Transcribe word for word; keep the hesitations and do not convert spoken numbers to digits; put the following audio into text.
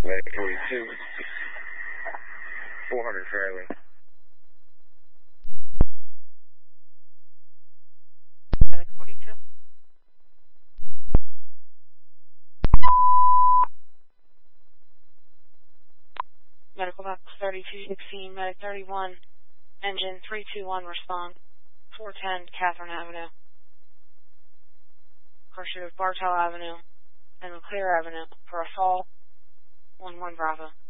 Medic forty-two, four hundred Fairley. Medic forty-two. Medical box thirty-two sixteen, Medic thirty-one, engine three two one, respond. four ten Catherine Avenue. Pursuit of Bartow Avenue and McClear Avenue for a fall. one one Bravo.